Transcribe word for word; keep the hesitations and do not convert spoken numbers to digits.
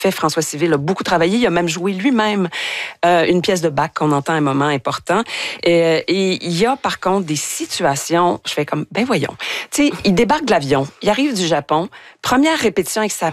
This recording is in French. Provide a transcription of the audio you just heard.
fait, François Civil a beaucoup travaillé. Il a même joué lui-même euh, une pièce de Bach qu'on entend à un moment important. Et, et il y a par contre des situations, je fais comme, ben voyons. Tu sais, il débarque de l'avion, il arrive du Japon, première répétition avec sa